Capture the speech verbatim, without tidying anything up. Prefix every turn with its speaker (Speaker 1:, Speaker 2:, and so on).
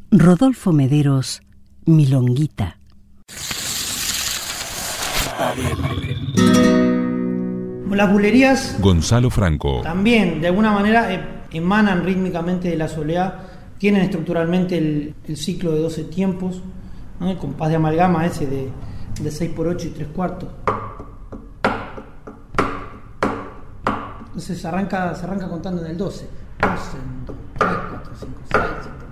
Speaker 1: Rodolfo Mederos, Milonguita.
Speaker 2: Las bulerías,
Speaker 3: Gonzalo Franco,
Speaker 2: también de alguna manera eh, emanan rítmicamente de la soleá, tienen estructuralmente el, el ciclo de doce tiempos, ¿no? El compás de amalgama ese de, de seis por ocho y tres cuartos. Entonces se arranca, se arranca contando en el doce. doce, uno, dos, tres, cuatro, cinco, seis, siete.